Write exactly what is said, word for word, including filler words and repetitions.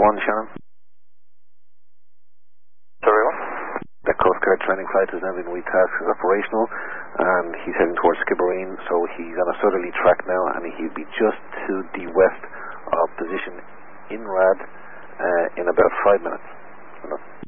one, Shannon. Sorry, what? The Coast Guard training flight has now been retasked as operational, and he's heading towards Skibbereen, so he's on a southerly track now, and he'll be just to the west of position in R A D uh, in about five minutes.